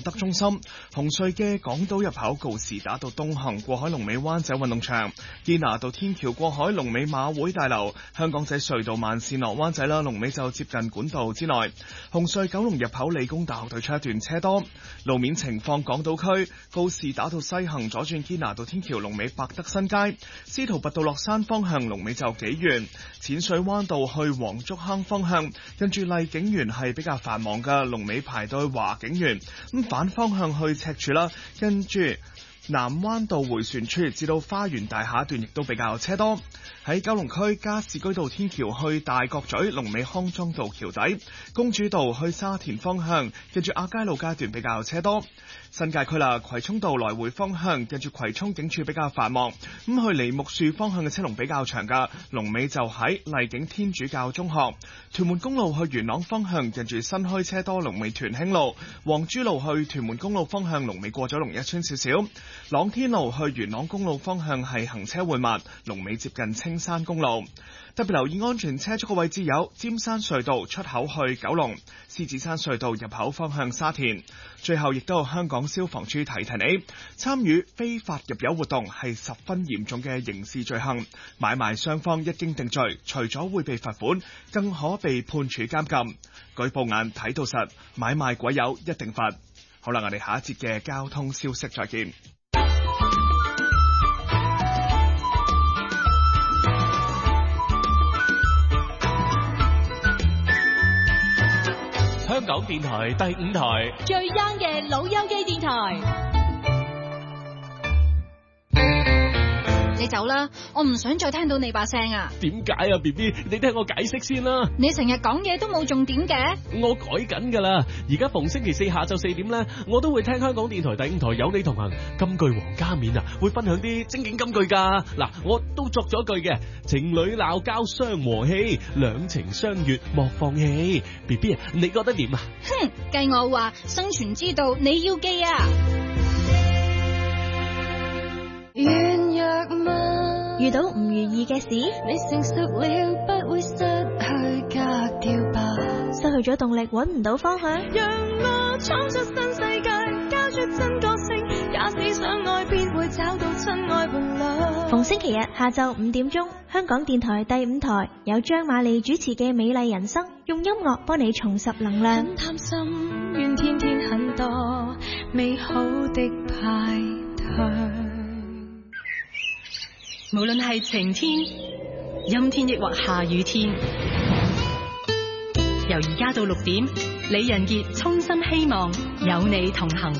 德中心。紅隧嘅港島入口告士打道東行過海龍尾灣仔運動場，堅拿道天橋過海龍尾馬會大樓，香港仔隧道慢線落灣仔啦，龍尾就接近管道之內。紅隧九龍入口理工大學對出一段車多。路面情況，港島區告士打道西行左轉堅拿道天橋龍尾百德新街，司徒拔道落山方向龍尾就幾遠。淺水灣道去黃竹坑方向，跟住麗景園係比較繁忙嘅，龍尾排到去華景園。咁反方向去赤柱啦，跟住南灣道回旋處至到花園大廈段亦都比較車多。喺九龍區加士居道天橋去大角咀龍尾康莊道橋底，公主道去沙田方向跟住亞皆老街段比較車多。新界區啦，葵涌道來回方向跟住葵涌警署比較繁忙，咁去梨木樹方向嘅車龍比較長噶，龍尾就喺麗景天主教中學。屯門公路去元朗方向跟住新墟車多，龍尾屯興路。黃珠路去屯門公路方向龍尾過咗龍一村少少。朗天路去元朗公路方向係行車緩慢，龍尾接近青山公路。特別留意安全車速嘅位置有尖山隧道出口去九龍、獅子山隧道入口方向沙田。最後亦都有香港消防處提提你，參與非法入油活動係十分嚴重嘅刑事罪行，買賣雙方一經定罪，除咗會被罰款，更可被判處監禁。舉報眼睇到實，買賣鬼友一定罰。好啦，我哋下一節嘅交通消息再見。 香港電台第5台最 young 嘅老友記電台。你走啦，我唔想再聽到你把聲啊！ 點解啊 BB？ 你聽我解釋先啦。 你成日講嘢都冇重點嘅。 我改緊噶啦，而家逢星期四下晝4點咧，我都會聽香港電台第5台有你同行金句王加冕啊，會分享啲精警金句噶。嗱，我都作咗句嘅，情侶鬧交傷和氣，兩情相悅莫放棄。BB 啊，你覺得點啊？ 哼，計我話生存之道你要記啊！ 遇到唔如意嘅事， 你成熟了不會失去格調吧， 失去咗動力揾唔到方向， 讓我闖出新世界，交出真個性，假使相愛便會找到親愛伴侶。 逢星期日下晝5點鐘，香港電台第5台有張瑪莉主持嘅美麗人生，用音樂幫你重拾能量。 很貪心，願天天很多美好的派對。無論係晴天、陰天抑或下雨天，由而家到6點，李仁傑衷心希望有你同行。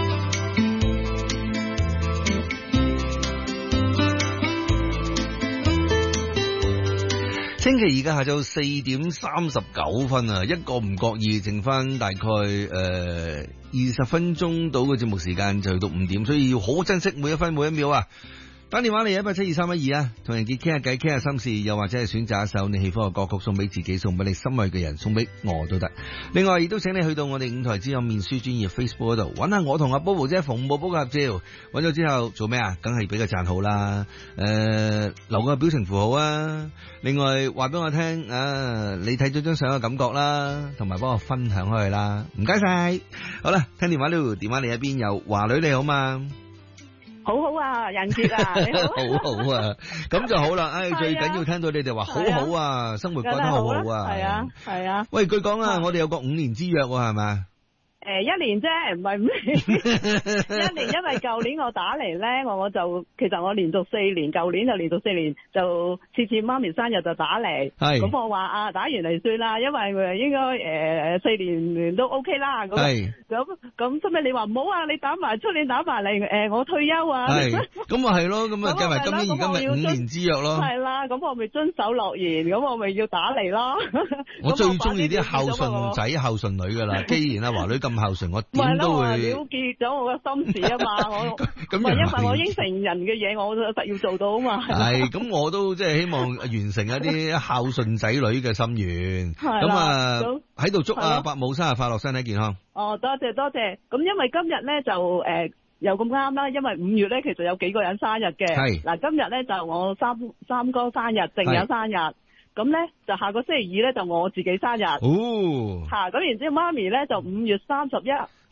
星期二嘅下晝4點39分啊，一個唔覺意剩翻大概20分鐘到嘅節目時間就去到5點，所以要好珍惜每一分每一秒啊！打電話嚟17231啊，同人哋傾下偈，傾下心事，又或者係選擇一首你喜歡嘅歌曲送俾自己，送俾你心愛嘅人，送俾我都得。另外亦都請你去到我哋5台之友面書專頁 Facebook 嗰度揾下我同阿 Bobo 姐馮寶寶嘅合照，揾咗之後做咩啊？梗係俾個讚好啦，留個表情符號啊。另外話俾我聽啊，你睇咗張相嘅感覺啦，同埋幫我分享開去啦，唔該晒。好啦，聽電話呢度，電話嚟一邊有華女，你好嘛？ 好好啊，仁傑啊，你好， 好好啊，咁就好啦。唉，最緊要聽到你哋話好好啊，生活過得好好啊。 係啊，係啊。 喂，據講啊，我哋有個5年之約喎，係咪？ 1年啫，唔係5年。1年，因為舊年我打嚟咧，我就其實我連續4年，舊年就連續4年，就次次媽咪生日就打嚟。係。咁我話啊，打完嚟算啦，因為應該4年都 OK 啦。係。咁收尾你話唔好啊，你打埋出年打埋嚟，我退休啊。係。咁啊係咯，咁啊計埋今年而家咪5年之約咯。係啦，咁我咪遵守諾言，咁我咪要打嚟咯。 我最中意啲孝順仔孝順女噶啦，既然阿華女咁孝順，我點都會了結咗我嘅心事啊嘛！因為我應承人嘅嘢，我實要做到啊嘛。係咁，我都即係希望完成一啲孝順仔女嘅心願。咁啊，喺度祝阿伯母生日快樂，身體健康。 哦，多謝多謝。咁因為今日咧就又咁啱啦，因為5月咧其實有幾個人生日嘅。係嗱，今日咧就我三哥生日，正有生日。咁咧就下個星期2咧就我自己生日。哦，咁然之後媽咪咧就5月31，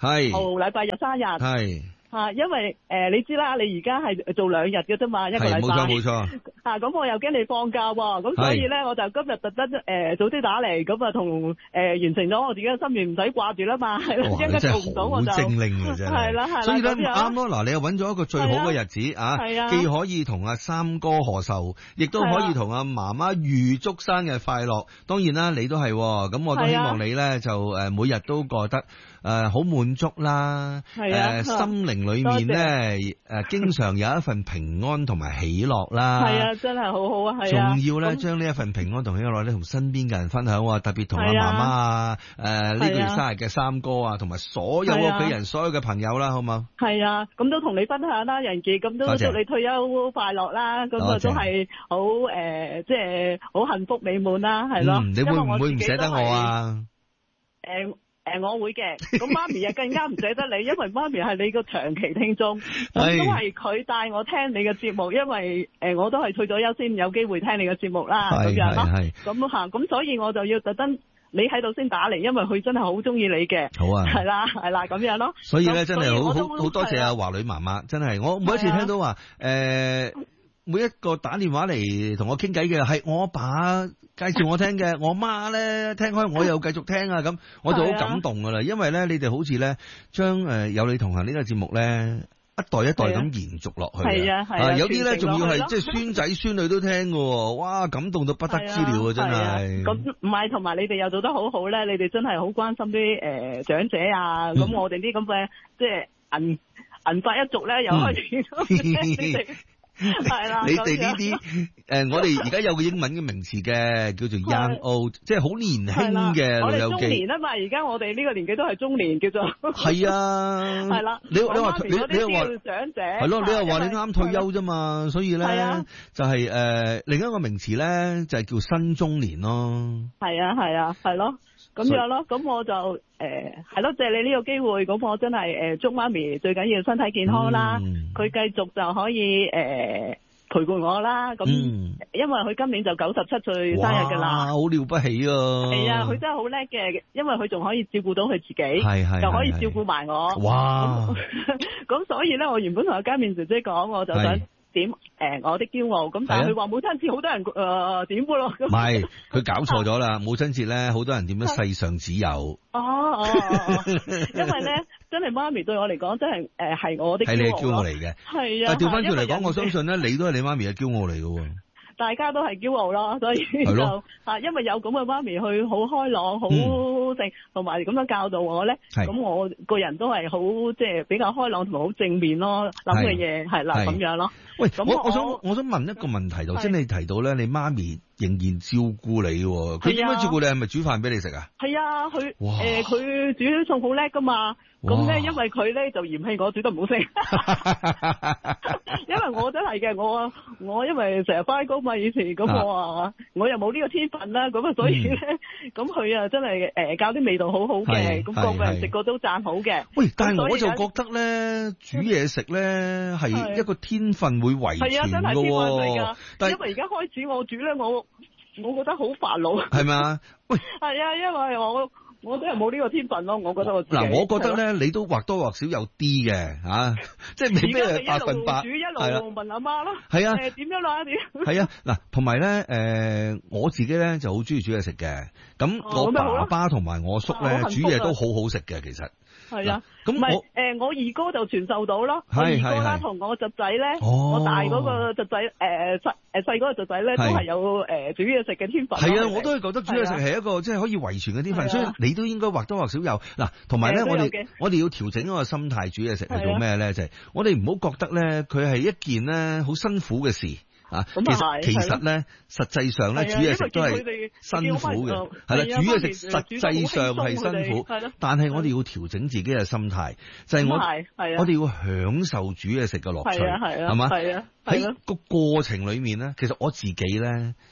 號禮拜日生日。 係。 因為你知啦，你而家係做2日嘅啫嘛，一個禮拜。 冇錯。 咁我又驚你放假喎，咁所以咧我就今日特登早啲打嚟，咁啊同完成咗我自己嘅心願，唔使掛住啦嘛，係啦，一陣間做唔到我就。好精靈啊真係。係啦。 所以咧啱咯，嗱你又揾咗一個最好嘅日子啊，既可以同阿三哥賀壽，亦都可以同阿媽媽預祝生日快樂。當然啦，你都係，咁我都希望你咧就每日都過得好滿足啦，心靈裏面咧經常有一份平安同埋喜樂啦。係啊， 真係好好啊，係啊。仲要咧將呢一份平安同喜樂咧同身邊嘅人分享，特別同阿媽媽啊，呢個月生日嘅三哥啊，同埋所有屋企人、所有嘅朋友啦，好嘛？係啊，咁都同你分享啦，仁傑，咁都祝你退休快樂啦，咁啊都係好即係好幸福美滿啦，係咯。 你會唔會唔捨得我啊？ 我會嘅，咁媽咪啊更加唔捨得你，因為媽咪係你個長期聽眾，咁都係佢帶我聽你嘅節目，因為我都係退咗休先有機會聽你嘅節目啦，咁樣咯，咁所以我就要特登你喺度先打嚟，因為佢真係好中意你嘅，好啊，係啦，咁樣咯。 所以咧真係好多謝阿華女媽媽，真係我每一次聽到話每一個打電話嚟同我傾偈嘅係我阿爸介紹我聽嘅，我媽咧聽開我又繼續聽啊，咁我就好感動噶啦，因為咧你哋好似咧將有你同行呢個節目咧一代一代咁延續落去，係啊，有啲咧仲要係即係孫仔孫女都聽嘅，哇，感動到不得之了啊，真係。咁唔係，同埋你哋又做得好好咧，你哋真係好關心啲長者啊，咁我哋啲咁嘅即係銀髮一族咧又開始。係啦， 你哋呢啲我哋而家有個英文嘅名詞嘅，叫做 young old， 即係好年輕嘅老友記。我哋中年啊嘛，而家我哋呢個年紀都係中年，叫做係啊，係啦。你話你又話長者係咯，你又話你啱退休啫嘛，所以咧就係另一個名詞咧就係叫新中年咯。係啊，係咯。咁樣咯，咁我就係咯，借你呢個機會，咁我真係祝媽咪最緊要身體健康啦，佢繼續就可以陪伴我啦。咁因為佢今年就97歲生日噶啦，好了不起啊！係啊，佢真係好叻嘅，因為佢仲可以照顧到佢自己，又可以照顧埋我。哇！咁所以咧，我原本同阿嘉面姐姐講，我就想點我的驕傲，咁但係佢話母親節好多人點嘅咯，唔係佢搞錯咗啦，母親節咧好多人點咗世上只有因為咧真係媽咪對我嚟講真係係我的係你嘅驕傲嚟嘅，係啊，調翻轉嚟講，我相信咧你都係你媽咪嘅驕傲嚟嘅。大家都係驕傲咯，所以就因為有咁嘅媽咪去好開朗、好正，同埋咁樣教導我咧，咁我個人都係好即係比較開朗同埋好正面咯，諗嘅嘢係啦咁樣咯。喂，我想問一個問題，頭先你提到咧，你媽咪仍然照顧你，佢點樣照顧你？係咪煮飯俾你食啊？係啊，佢煮餸好叻噶嘛。咁咧，因為佢咧就嫌棄我煮得唔好食，因為我真係嘅，我因為成日翻工嘛，以前咁我又冇呢個天分啦，咁啊所以咧，咁佢啊真係教啲味道好好嘅，咁個個人食過都讚好嘅。喂，但係我就覺得咧，煮嘢食咧係一個天分會遺傳嘅喎。係啊，真係天分嚟㗎。但係因為而家開始我煮咧，我覺得好煩惱。係咪啊？喂，係啊，因為我都係冇呢個天分咯，我覺得我自己。嗱，我覺得咧，你都或多或少有啲嘅嚇，即係未必係100%。煮一路問阿媽啦。係啊。點樣啦？點？係啊，嗱，同埋咧，我自己咧就好中意煮嘢食嘅。咁我爸爸同埋我叔咧煮嘢都好好食嘅，其實。係啊。咁我二哥就傳授到咯。我二哥啦，同我侄仔咧，我大嗰個侄仔細嗰個侄仔咧都係有煮嘢食嘅天分。係啊，我都係覺得煮嘢食係一個即係可以遺傳嘅天分，所以你都應該或多或少有。嗱，同埋咧，我哋要調整一個心態，煮嘢食係做咩咧？就係我哋唔好覺得咧，佢係一件咧好辛苦嘅事。其實咧，實際上咧，煮嘢食都係辛苦嘅，係啦，煮嘢食實際上係辛苦，但係我哋要調整自己嘅心態，就係我哋要享受煮嘢食嘅樂趣，係嘛？喺個過程裏面咧，其實我自己咧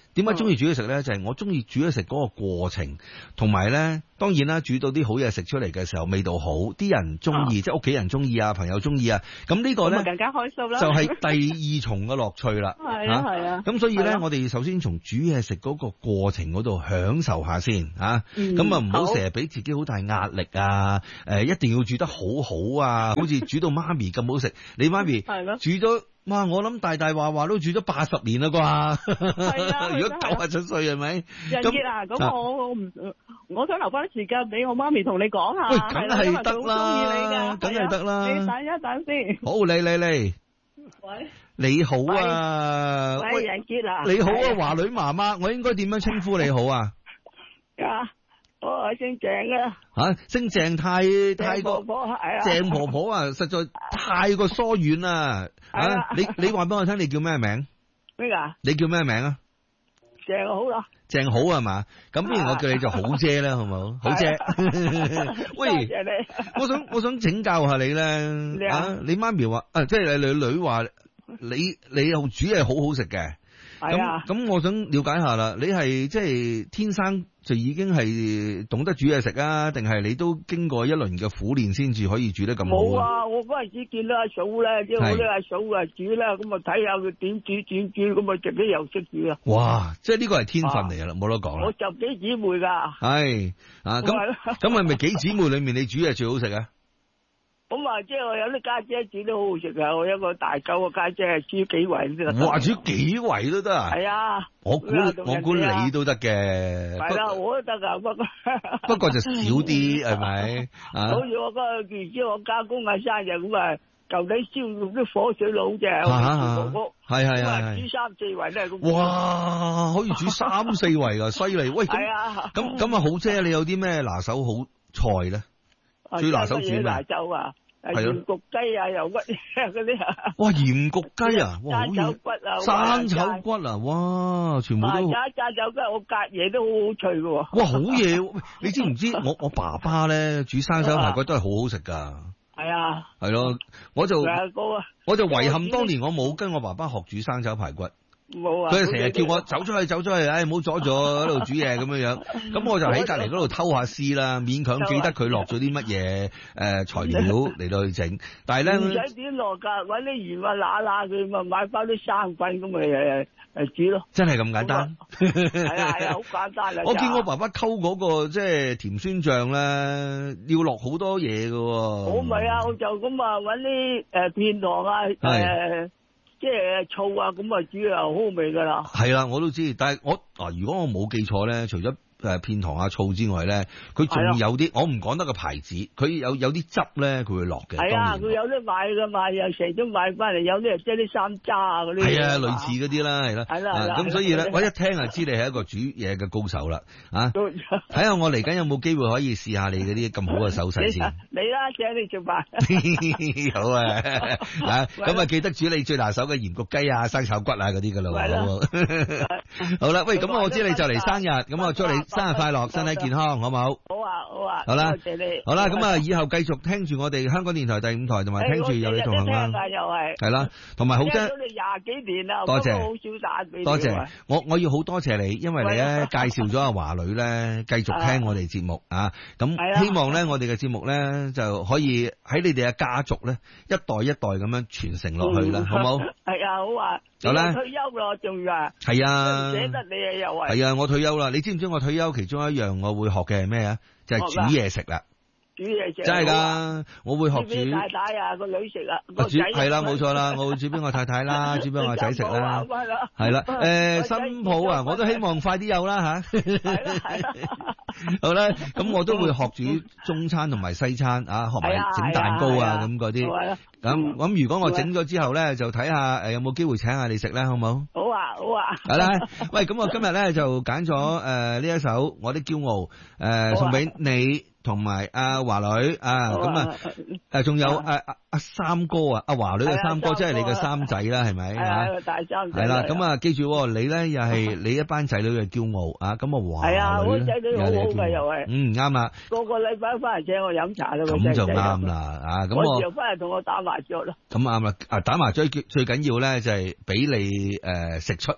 點解中意煮嘢食咧？就係我中意煮嘢食嗰個過程，同埋咧，當然啦，煮到啲好嘢食出嚟嘅時候，味道好，啲人中意，即係屋企人中意啊，朋友中意啊，咁呢個咧更加開心啦， 就係第二重嘅樂趣啦。 係啊係啊。 咁所以咧，我哋首先從煮嘢食嗰個過程嗰度享受下先啊。咁啊，唔好成日俾自己好大壓力啊！一定要煮得好好啊，好似煮到媽咪咁好食。你媽咪煮咗。哇！我諗大話都煮咗80年啦啩， 係啊！ 如果97歲係咪？ 仁傑啊，咁我想留翻啲時間俾我媽咪同你講下。 喂，梗係得啦，梗係得啦。 你等一等先。 好，嚟。 喂， 你好啊。 喂，仁傑啊。 你好啊，華女媽媽，我應該點樣稱呼你好啊？ 我姓鄭啊。 姓鄭太過鄭婆婆啊，實在太過疏遠啦。你話俾我聽，你叫咩名？ 咩㗎？ 你叫咩名啊？ 鄭好啦。鄭好係嘛？咁不如我叫你做好姐啦，好唔好？好姐。喂， 謝你。 我想請教下你咧。你媽咪話即係你女話你又煮嘢好好食嘅。咁我想了解下啦，你係即係天生就已經係懂得煮嘢食啊，定係你都經過一輪嘅苦練先至可以煮得咁好？ 冇啊！我嗰陣時見到阿嫂咧，即係我啲阿嫂啊煮啦，咁啊睇下佢點煮，咁啊自己又識煮啦。 哇！即係呢個係天分嚟噶啦，冇得講啦。 我10幾姊妹噶。係咁係咪幾姊妹裏面你煮嘢最好食啊？ 咁啊，即係我有啲家姐煮得好好食啊！我有一個大舅嘅家姐煮幾圍先得。 哇！煮幾圍都得啊？ 係啊！ 我估你都得嘅。 係啦，我都得噶， 不過就少啲係咪？ 好似我嗰個件知我家公嘅生日咁啊，舊底燒用啲火水爐啫， 係煮3、4圍咧咁。 哇！可以煮3、4圍噶，犀利！喂，咁啊好啫！你有啲咩拿手好菜咧？最拿手煮咩？ 拿手啊，鹽焗雞啊，油骨嗰啲啊。 哇，鹽焗雞啊，哇，好嘢。骨啊， 生炒骨啊，哇，全部都。 生炒骨，我隔夜都好好脆噶。 哇，好嘢！你知唔知我爸爸咧煮生炒排骨都係好好食噶。 係啊。係咯，我就遺憾當年我冇跟我爸爸學煮生炒排骨。 冇啊！ 佢就成日叫我走出去，唔好阻住喺度煮嘢咁樣。咁我就喺隔籬嗰度偷下師啦，勉強記得佢落咗啲乜嘢材料嚟到去整。但係咧唔使點落噶，搵啲鹽啊揦佢，咪買翻啲生粉咁咪煮咯。真係咁簡單？係啊，好簡單啊！我見我爸爸溝嗰個即係甜酸醬咧，要落好多嘢噶。我唔係啊，我就咁啊搵啲片糖啊即係醋啊，咁啊煮又好味噶啦。係啦，我都知，但係如果我冇記錯咧，除咗片糖啊醋之外咧，佢仲有啲我唔講得個牌子，佢有啲汁咧，佢會落嘅。係啊，佢有啲買噶嘛，又成日買翻嚟，有啲即係啲山楂啊嗰啲。係啊，類似嗰啲啦，係啦。係啦，咁所以咧，我一聽就知你係一個煮嘢嘅高手啦。睇下我嚟緊有冇機會可以試下你嗰啲咁好嘅手勢先。你啦，請你食飯。好啊，咁啊記得煮你最拿手嘅鹽焗雞啊、生炒骨啊嗰啲噶啦。係啦。好啦，喂，咁我知你就嚟生日，咁我祝你生日快樂，身體健康，好唔好？好啊，好啦，多謝你。好啦，咁啊，以後繼續聽住我哋香港電台第5台，同埋聽住有你同行啦。又係。係啦，同埋好聽。聽咗你20幾年啦，多謝。好少打俾你。多謝。我要好多謝你，因為你咧介紹咗阿華女咧，繼續聽我哋節目啊。咁希望咧，我哋嘅節目咧就可以喺你哋嘅家族咧一代一代咁樣傳承落去啦，好唔好？係啊，好啊。好啦，退休咯，仲要啊？係啊，捨得你啊，又係。係啊，我退休啦。你知唔知我退休其中一樣我會學嘅係咩啊？就係煮嘢食啦。煮嘢食。真係㗎，我會學煮。太太啊，個女食啊，個仔。係啦，冇錯啦，我會煮俾我太太啦，煮俾我仔食啦。係啦，新抱啊，我都希望快啲有啦嚇。係啦，係啦。好啦，咁我都會學煮中餐同埋西餐啊，學埋整蛋糕啊咁嗰啲。咁如果我整咗之後咧，就睇下有冇機會請下你食咧，好唔好？好啊，好啊。係啦，喂，咁我今日咧就揀咗呢一首《我的驕傲》送俾你同埋阿華女啊，咁啊仲有阿三哥啊，阿華女嘅三哥，即係你嘅三仔啦，係咪啊？大三仔。係啦，咁啊記住，你咧又係你一班仔女嘅驕傲啊，咁啊華女。係啊，我仔女好好嘅又係。啱啦。個禮拜翻嚟請我飲茶啦，咁就啱啦啊！咁我又翻嚟同我打麻雀咯。咁啱啦，打麻雀最緊要咧就係俾你食出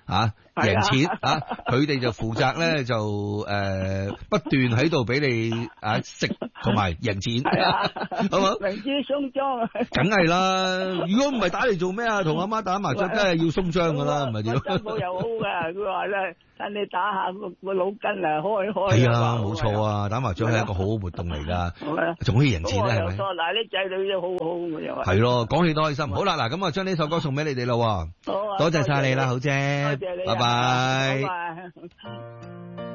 贏錢佢哋就負責咧就不斷喺度俾你食同埋贏錢，好冇？ 明知鬆張， 梗係啦！如果唔係打嚟做咩啊？同阿媽打麻雀梗係要鬆張噶啦，唔係點？ 冇又好噶，佢話咧，等你打下個腦筋啊，開。 係啊，冇錯啊！打麻雀係一個好好活動嚟噶，仲可以贏錢咧，係咪？ 嗱，啲仔女都好好又係。 係咯，講起都開心。好啦，嗱，咁啊，將呢首歌送俾你哋咯。 好啊， 多謝晒你啦，好姐， 多謝你， 拜拜。 拜拜。